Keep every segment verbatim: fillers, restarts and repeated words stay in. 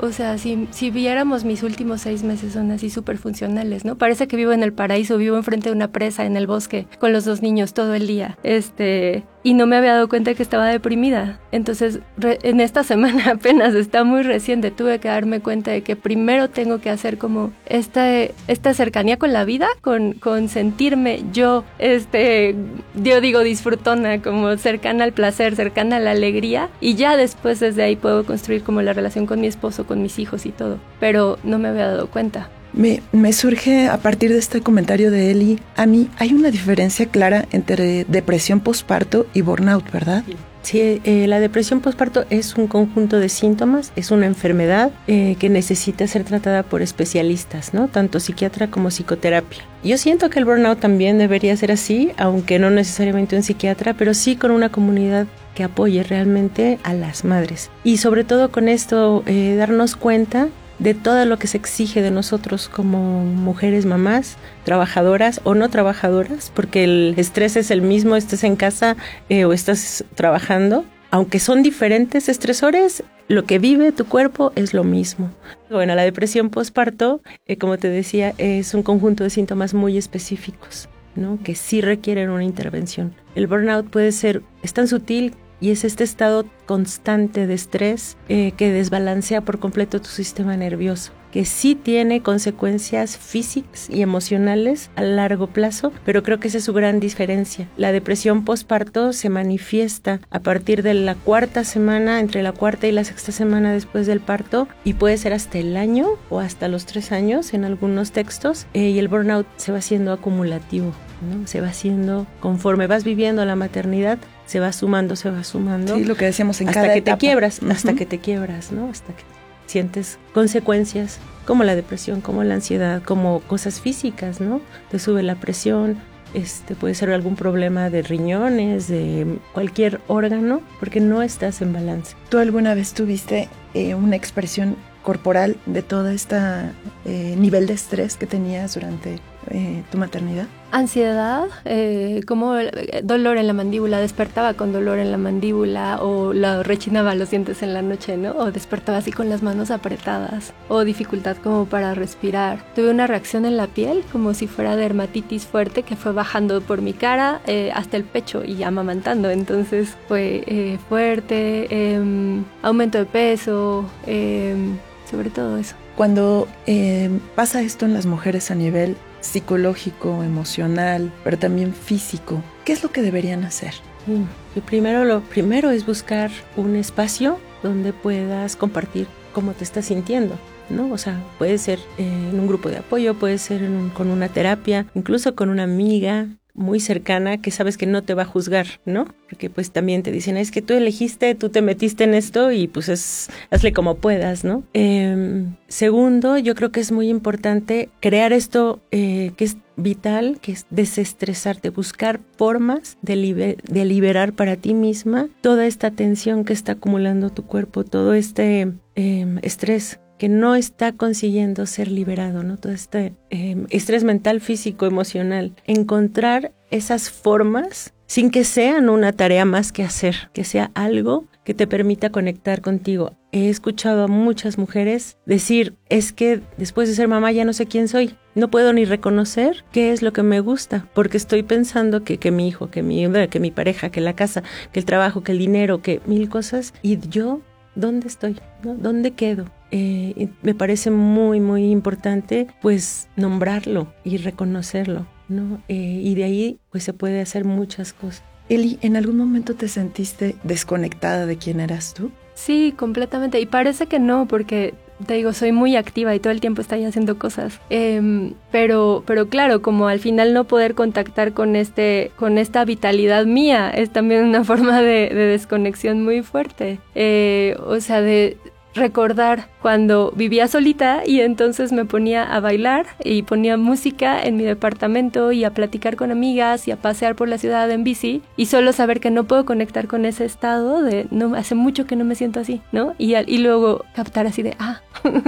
o sea, si, si viéramos mis últimos seis meses son así súper funcionales, ¿no? Parece que vivo en el paraíso, vivo enfrente de una presa en el bosque con los dos niños todo el día, este... y no me había dado cuenta que estaba deprimida. Entonces, re, en esta semana apenas, está muy reciente, tuve que darme cuenta de que primero tengo que hacer como esta, esta cercanía con la vida, con, con sentirme yo, este, yo digo disfrutona, como cercana al placer, cercana a la alegría, y ya después desde ahí puedo construir como la relación con mi esposo, con mis hijos y todo, pero no me había dado cuenta. Me, me surge a partir de este comentario de Eli, a mí hay una diferencia clara entre depresión posparto y burnout, ¿verdad? Sí, eh, la depresión posparto es un conjunto de síntomas, es una enfermedad eh, que necesita ser tratada por especialistas, ¿no? Tanto psiquiatra como psicoterapia. Yo siento que el burnout también debería ser así, aunque no necesariamente un psiquiatra, pero sí con una comunidad que apoye realmente a las madres. Y sobre todo con esto, eh, darnos cuenta de todo lo que se exige de nosotros como mujeres, mamás, trabajadoras o no trabajadoras, porque el estrés es el mismo, estés en casa eh, o estás trabajando. Aunque son diferentes estresores, lo que vive tu cuerpo es lo mismo. Bueno, la depresión postparto, eh, como te decía, es un conjunto de síntomas muy específicos, ¿no? Que sí requieren una intervención. El burnout puede ser, es tan sutil y es este estado constante de estrés eh, que desbalancea por completo tu sistema nervioso, que sí tiene consecuencias físicas y emocionales a largo plazo, pero creo que esa es su gran diferencia. La depresión postparto se manifiesta a partir de la cuarta semana, entre la cuarta y la sexta semana después del parto, y puede ser hasta el año o hasta los tres años en algunos textos, eh, y el burnout se va haciendo acumulativo, ¿no? Se va haciendo conforme vas viviendo la maternidad, se va sumando, se va sumando. Sí, lo que decíamos en hasta cada que etapa. te quiebras, Uh-huh. hasta que te quiebras, ¿no? Hasta que sientes consecuencias como la depresión, como la ansiedad, como cosas físicas, ¿no? Te sube la presión, este puede ser algún problema de riñones, de cualquier órgano, porque no estás en balance. ¿Tú alguna vez tuviste eh, una expresión corporal de todo este eh, nivel de estrés que tenías durante eh, tu maternidad? Ansiedad, eh, como dolor en la mandíbula, despertaba con dolor en la mandíbula o la rechinaba los dientes en la noche, ¿no? O despertaba así con las manos apretadas o dificultad como para respirar. Tuve una reacción en la piel como si fuera dermatitis fuerte que fue bajando por mi cara eh, hasta el pecho y amamantando, entonces fue eh, fuerte, eh, aumento de peso, eh, sobre todo eso. Cuando eh, pasa esto en las mujeres a nivel psicológico, emocional, pero también físico, ¿qué es lo que deberían hacer? Y primero, lo primero es buscar un espacio donde puedas compartir cómo te estás sintiendo, ¿no? O sea, puede ser eh, en un grupo de apoyo, puede ser en un, con una terapia, incluso con una amiga muy cercana que sabes que no te va a juzgar, ¿no? Porque pues también te dicen, es que tú elegiste, tú te metiste en esto y pues es, hazle como puedas, ¿no? Eh, segundo, yo creo que es muy importante crear esto eh, que es vital, que es desestresarte, buscar formas de, liber- de liberar para ti misma toda esta tensión que está acumulando tu cuerpo, todo este eh, estrés que no está consiguiendo ser liberado, ¿no? Todo este eh, estrés mental, físico, emocional. Encontrar esas formas sin que sean una tarea más que hacer, que sea algo que te permita conectar contigo. He escuchado a muchas mujeres decir, es que después de ser mamá ya no sé quién soy. No puedo ni reconocer qué es lo que me gusta, porque estoy pensando que, que mi hijo, que mi, que mi pareja, que la casa, que el trabajo, que el dinero, que mil cosas. Y yo, ¿dónde estoy? ¿No? ¿Dónde quedo? Eh, me parece muy, muy importante, pues, nombrarlo y reconocerlo, ¿no? Eh, y de ahí, pues, se puede hacer muchas cosas. Eli, ¿en algún momento te sentiste desconectada de quién eras tú? Sí, completamente. Y parece que no, porque te digo, soy muy activa y todo el tiempo estoy haciendo cosas. Eh, pero, pero claro, como al final no poder contactar con este, con esta vitalidad mía, es también una forma de, de desconexión muy fuerte. Eh, o sea, de recordar cuando vivía solita y entonces me ponía a bailar y ponía música en mi departamento y a platicar con amigas y a pasear por la ciudad en bici y solo saber que no puedo conectar con ese estado de no, hace mucho que no me siento así, ¿no? Y, y luego captar así de, ah,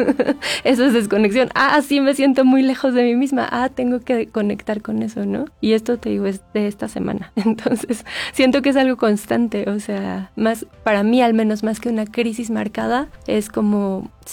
eso es desconexión, ah, sí me siento muy lejos de mí misma, ah, tengo que conectar con eso, ¿no? Y esto te digo es de esta semana, entonces siento que es algo constante, o sea, más para mí al menos más que una crisis marcada, es como